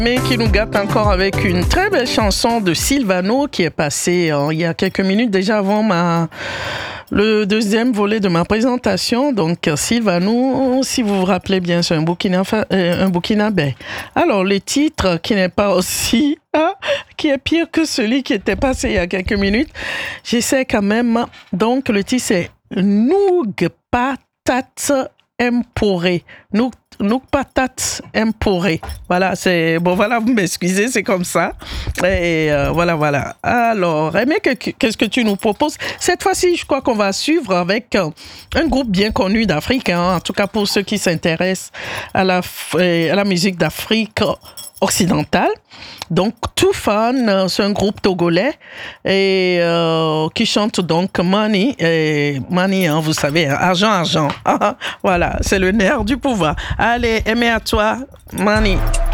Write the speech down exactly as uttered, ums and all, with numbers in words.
Mais qui nous gâte encore avec une très belle chanson de Sylvano qui est passée euh, il y a quelques minutes déjà avant ma le deuxième volet de ma présentation. Donc Sylvano, si vous vous rappelez bien, c'est un Burkina, euh, un Burkinabé. Alors le titre qui n'est pas aussi ah, qui est pire que celui qui était passé il y a quelques minutes. J'essaie quand même. Donc le titre c'est Noug Patat Emporé. Noug Noug Patat Emporé. Voilà, c'est bon. Voilà, vous m'excusez, c'est comme ça. Et euh, voilà, voilà. Alors, Aimé, qu'est-ce que tu nous proposes cette fois-ci? Je crois qu'on va suivre avec euh, un groupe bien connu d'Afrique, hein, en tout cas pour ceux qui s'intéressent à la à la musique d'Afrique occidentale. Donc, Toufan, c'est un groupe togolais et euh, qui chante donc Money. Et Money, hein, vous savez, hein, argent, argent. Voilà, c'est le nerf du pouvoir. Allez, Aimé, à toi, Money.